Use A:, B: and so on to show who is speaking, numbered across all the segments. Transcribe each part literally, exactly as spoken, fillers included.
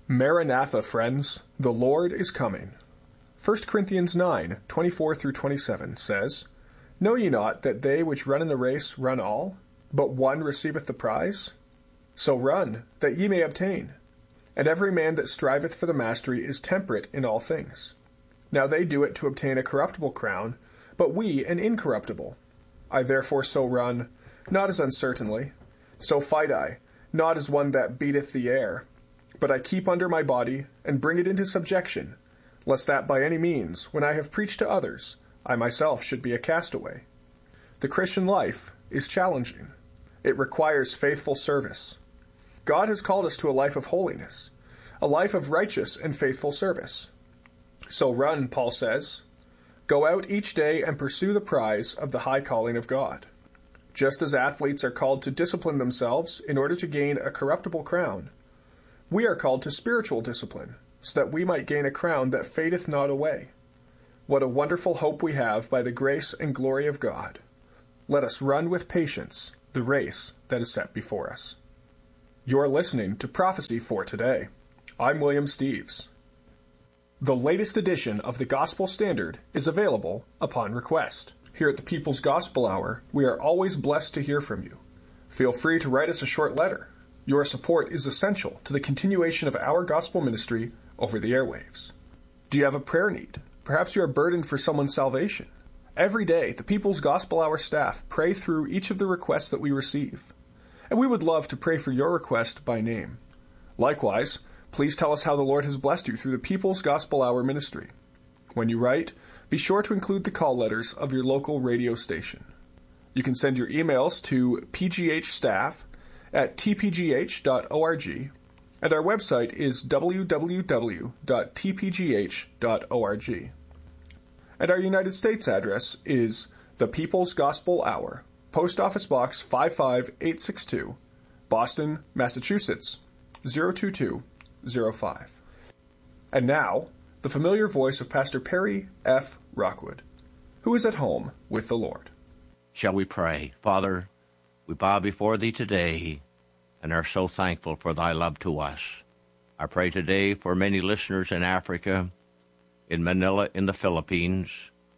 A: Maranatha, friends, the Lord is coming. First Corinthians nine, twenty-four through twenty-seven says, Know ye not that they which run in the race run all, but one receiveth the prize? So run, that ye may obtain. And every man that striveth for the mastery is temperate in all things. Now they do it to obtain a corruptible crown, but we an incorruptible. I therefore so run, not as uncertainly. So fight I, not as one that beateth the air. But I keep under my body, and bring it into subjection, lest that by any means, when I have preached to others, I myself should be a castaway. The Christian life is challenging. It requires faithful service. God has called us to a life of holiness, a life of righteous and faithful service. So run, Paul says. Go out each day and pursue the prize of the high calling of God. Just as athletes are called to discipline themselves in order to gain a corruptible crown, we are called to spiritual discipline, so that we might gain a crown that fadeth not away. What a wonderful hope we have by the grace and glory of God. Let us run with patience the race that is set before us. You're listening to Prophecy for Today. I'm William Steves. The latest edition of the Gospel Standard is available upon request. Here at the People's Gospel Hour, we are always blessed to hear from you. Feel free to write us a short letter. Your support is essential to the continuation of our gospel ministry over the airwaves. Do you have a prayer need? Perhaps you are burdened for someone's salvation. Every day, the People's Gospel Hour staff pray through each of the requests that we receive, and we would love to pray for your request by name. Likewise, please tell us how the Lord has blessed you through the People's Gospel Hour ministry. When you write, be sure to include the call letters of your local radio station. You can send your emails to pghstaff at t p g h dot org, and our website is w w w dot t p g h dot org. And our United States address is The People's Gospel Hour, Post Office Box five five eight six two, Boston, Massachusetts, zero two two zero five. And now, the familiar voice of Pastor Perry F. Rockwood, who is at home with the Lord.
B: Shall we pray? Father, we bow before Thee today and are so thankful for Thy love to us. I pray today for many listeners in Africa, in Manila, in the Philippines,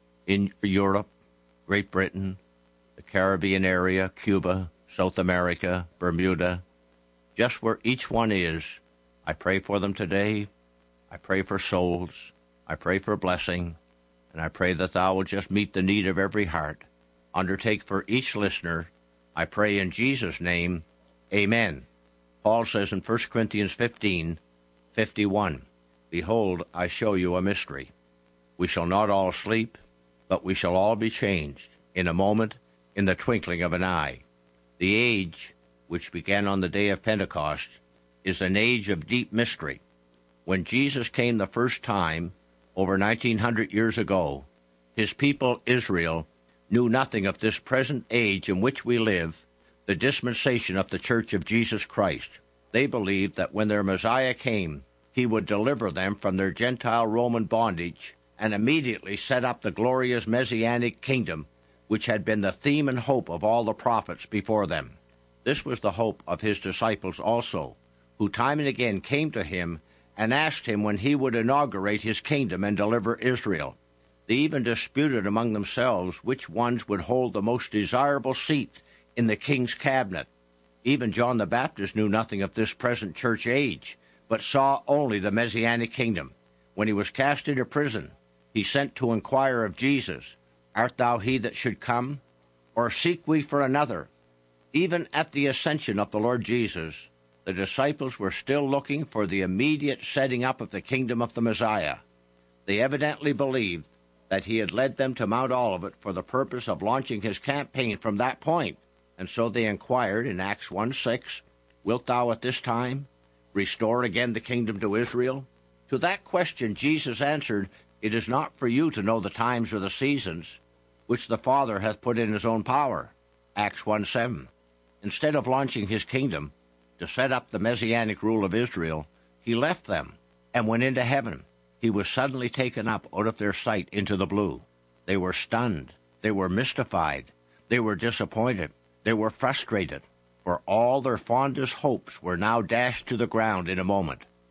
B: in Europe, Great Britain, the Caribbean area, Cuba, South America, Bermuda, just where each one is. I pray for them today. I pray for souls. I pray for blessing. And I pray that Thou will just meet the need of every heart. Undertake for each listener. I pray in Jesus' name, amen. Paul says in First Corinthians fifteen, fifty-one, Behold, I show you a mystery. We shall not all sleep, but we shall all be changed in a moment, in the twinkling of an eye. The age, which began on the day of Pentecost, is an age of deep mystery. When Jesus came the first time, over nineteen hundred years ago, his people, Israel, knew nothing of this present age in which we live, the dispensation of the Church of Jesus Christ. They believed that when their Messiah came, he would deliver them from their Gentile Roman bondage and immediately set up the glorious Messianic kingdom, which had been the theme and hope of all the prophets before them. This was the hope of his disciples also, who time and again came to him and asked him when he would inaugurate his kingdom and deliver Israel. They even disputed among themselves which ones would hold the most desirable seat in the king's cabinet. Even John the Baptist knew nothing of this present church age, but saw only the Messianic kingdom. When he was cast into prison, he sent to inquire of Jesus, Art thou he that should come, or seek we for another? Even at the ascension of the Lord Jesus, the disciples were still looking for the immediate setting up of the kingdom of the Messiah. They evidently believed that he had led them to Mount Olivet for the purpose of launching his campaign from that point. And so they inquired in Acts one six, Wilt thou at this time restore again the kingdom to Israel? To that question Jesus answered, It is not for you to know the times or the seasons, which the Father hath put in his own power. Acts one seven. Instead of launching his kingdom to set up the Messianic rule of Israel, he left them and went into heaven. He was suddenly taken up out of their sight into the blue. They were stunned. They were mystified. They were disappointed. They were frustrated, for all their fondest hopes were now dashed to the ground in a moment.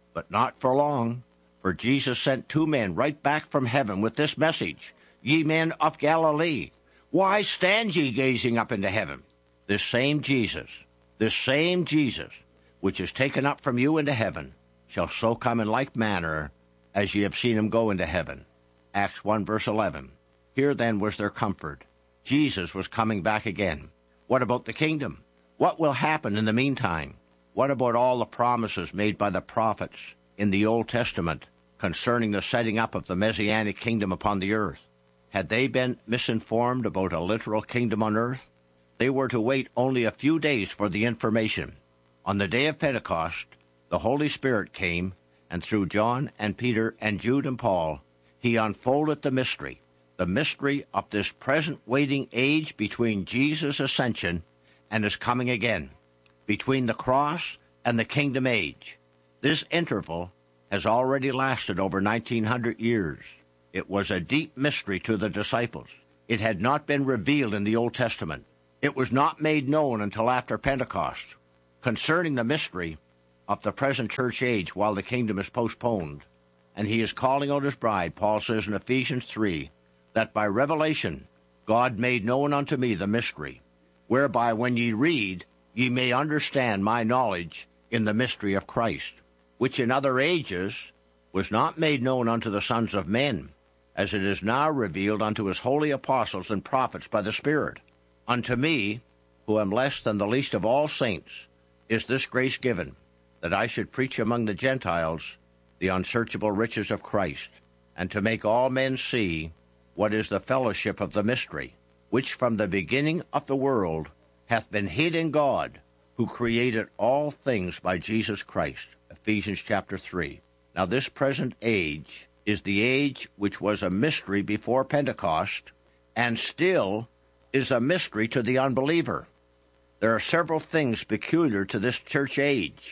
B: But not for long, for Jesus sent two men right back from heaven with this message, Ye men of Galilee, why stand ye gazing up into heaven? This same Jesus, this same Jesus, which is taken up from you into heaven, shall so come in like manner as ye have seen him go into heaven. Acts one, verse eleven. Here then was their comfort. Jesus was coming back again. What about the kingdom? What will happen in the meantime? What about all the promises made by the prophets in the Old Testament concerning the setting up of the Messianic kingdom upon the earth? Had they been misinformed about a literal kingdom on earth? They were to wait only a few days for the information. On the day of Pentecost, the Holy Spirit came, and through John and Peter and Jude and Paul, he unfolded the mystery, the mystery of this present waiting age between Jesus' ascension and his coming again, between the cross and the kingdom age. This interval has already lasted over nineteen hundred years. It was a deep mystery to the disciples. It had not been revealed in the Old Testament. It was not made known until after Pentecost. Concerning the mystery of the present church age while the kingdom is postponed, and he is calling out his bride, Paul says in Ephesians three, that by revelation God made known unto me the mystery, whereby when ye read, ye may understand my knowledge in the mystery of Christ, which in other ages was not made known unto the sons of men, as it is now revealed unto his holy apostles and prophets by the Spirit. Unto me, who am less than the least of all saints, is this grace given, that I should preach among the Gentiles the unsearchable riches of Christ, and to make all men see what is the fellowship of the mystery, which from the beginning of the world hath been hid in God, who created all things by Jesus Christ. Ephesians chapter three. Now this present age is the age which was a mystery before Pentecost, and still is a mystery to the unbeliever. There are several things peculiar to this church age,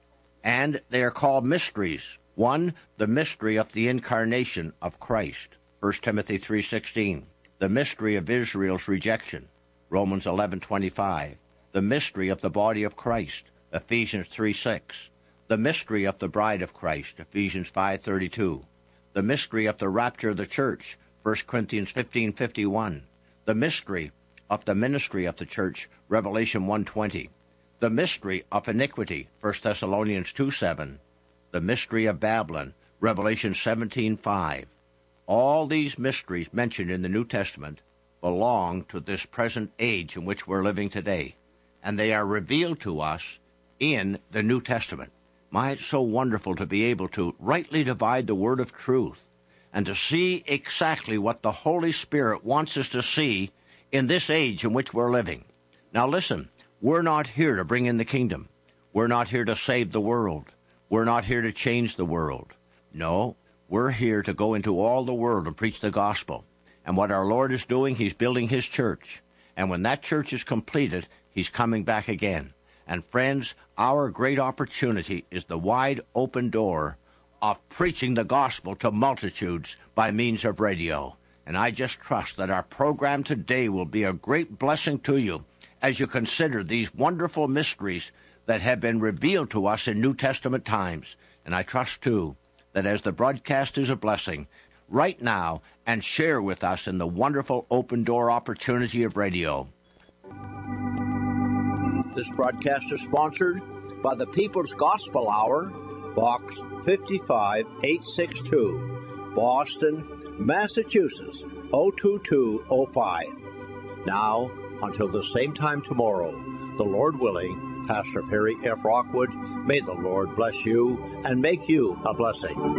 B: and they are called mysteries. One, the mystery of the incarnation of Christ, First Timothy three sixteen. The mystery of Israel's rejection, Romans eleven twenty-five. The mystery of the body of Christ, Ephesians three six. The mystery of the bride of Christ, Ephesians five thirty-two. The mystery of the rapture of the church, First Corinthians fifteen fifty-one. The mystery of the ministry of the church, Revelation one twenty. The mystery of iniquity, First Thessalonians two seven. The mystery of Babylon, Revelation seventeen five. All these mysteries mentioned in the New Testament belong to this present age in which we're living today, and they are revealed to us in the New Testament. My, it's so wonderful to be able to rightly divide the word of truth and to see exactly what the Holy Spirit wants us to see in this age in which we're living. Now listen, we're not here to bring in the kingdom. We're not here to save the world. We're not here to change the world. No, we're here to go into all the world and preach the gospel. And what our Lord is doing, he's building his church. And when that church is completed, he's coming back again. And friends, our great opportunity is the wide open door of preaching the gospel to multitudes by means of radio. And I just trust that our program today will be a great blessing to you as you consider these wonderful mysteries that have been revealed to us in New Testament times. And I trust, too, that as the broadcast is a blessing, right now, and share with us in the wonderful open door opportunity of radio. This broadcast is sponsored by the People's Gospel Hour, Box fifty-five eight sixty-two, Boston, Massachusetts, oh two two oh five. Now, until the same time tomorrow, the Lord willing, Pastor Perry F. Rockwood, may the Lord bless you and make you a blessing.